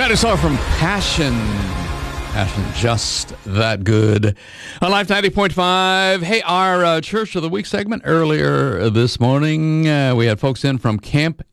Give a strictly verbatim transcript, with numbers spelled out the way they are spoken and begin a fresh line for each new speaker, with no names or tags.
Patty Saw from Passion. Passion, just that good. On Life ninety point five. Hey, our uh, Church of the Week segment earlier this morning, uh, we had folks in from Camp